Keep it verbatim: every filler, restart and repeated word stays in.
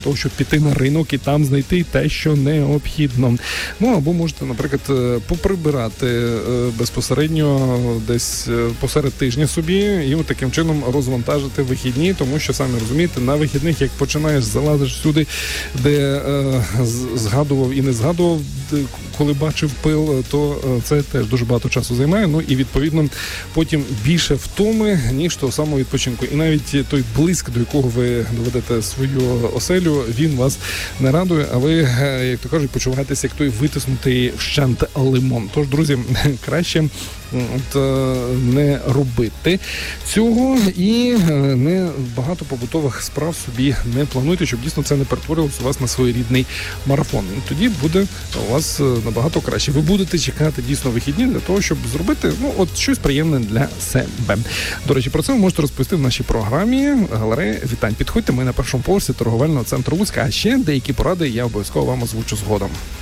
того, щоб піти на ринок і там знайти те, що необхідно. Ну, або можете, наприклад, поприбирати безпосередньо десь посеред тижня собі і от таким чином розвантажити вихідні, тому що, самі розумієте, на вихідних, як починаєш, залазиш сюди, де е, згадував і не згадував, коли бачив пил, то це теж дуже багато часу займає, ну і, відповідно, потім більше втоми, ніж того самого відпочинку. І навіть той блиск, до якого ви доведете свою оселю, він вас не радує, а ви, як то кажуть, почуваєтеся як той витиснутий вщент лимон. Тож, друзі, краще от, не робити цього і не багато побутових справ собі не плануйте, щоб дійсно це не перетворювалося у вас на своєрідний марафон. Тоді буде у вас набагато краще. Ви будете чекати дійсно вихідні для того, щоб зробити, ну, от щось приємне для себе. До речі, про це ви можете розповісти в нашій програмі Галерея Вітань. Підходьте, ми на першому поверсі торговельного центру Луцька, а ще деякі поради я обов'язково вам озвучу згодом.